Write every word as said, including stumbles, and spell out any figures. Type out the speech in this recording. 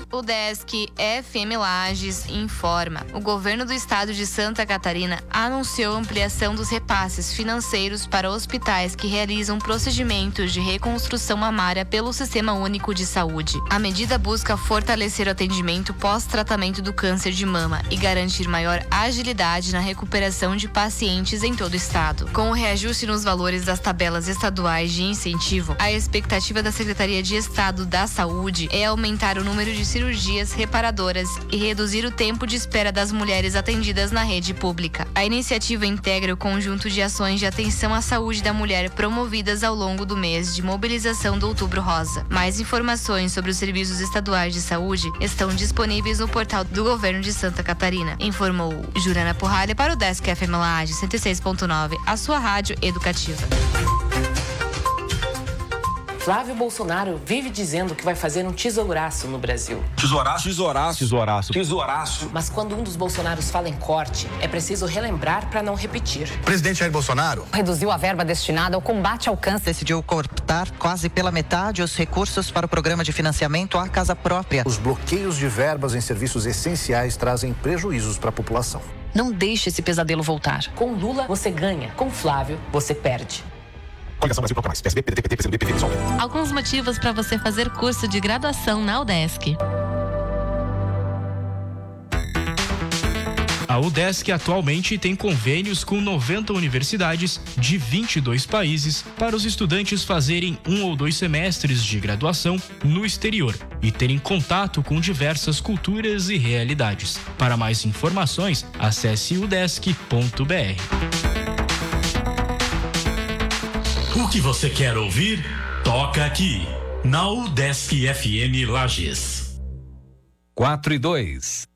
O Desk F M Lages informa. O governo do estado de Santa Catarina anunciou ampliação dos repasses financeiros para hospitais que realizam procedimentos de reconstrução mamária pelo Sistema Único de Saúde. A medida busca fortalecer o atendimento pós-tratamento do câncer de mama e garantir maior agilidade na recuperação de pacientes em todo o estado. Com o reajuste nos valores das tabelas estaduais de incentivo, a expectativa da Secretaria de Estado da Saúde é aumentar o número de cirurgias reparadoras e reduzir o tempo de espera das mulheres atendidas na rede pública. A iniciativa integra o conjunto de ações de atenção à saúde da mulher promovidas ao longo do mês de mobilização do Outubro Rosa. Mais informações sobre os serviços estaduais de saúde estão disponíveis no portal do Governo de Santa Catarina, informou Juliana Porralha para o Desk F M Lages cento e seis ponto nove, a sua rádio educativa. Flávio Bolsonaro vive dizendo que vai fazer um tesouraço no Brasil. Tesouraço? Tesouraço. Tesouraço. Tesouraço. Mas quando um dos Bolsonaros fala em corte, é preciso relembrar para não repetir. O presidente Jair Bolsonaro reduziu a verba destinada ao combate ao câncer. Decidiu cortar quase pela metade os recursos para o programa de financiamento à casa própria. Os bloqueios de verbas em serviços essenciais trazem prejuízos para a população. Não deixe esse pesadelo voltar. Com Lula, você ganha. Com Flávio, você perde. Coligação Brasil Proclamais. P S B, P D T, P T, P C do B, P T, PSOL. Alguns motivos para você fazer curso de graduação na UDESC. A UDESC atualmente tem convênios com noventa universidades de vinte e dois países para os estudantes fazerem um ou dois semestres de graduação no exterior e terem contato com diversas culturas e realidades. Para mais informações, acesse udesc ponto b r. O que você quer ouvir? Toca aqui, na UDESC F M Lages. quatro e dois.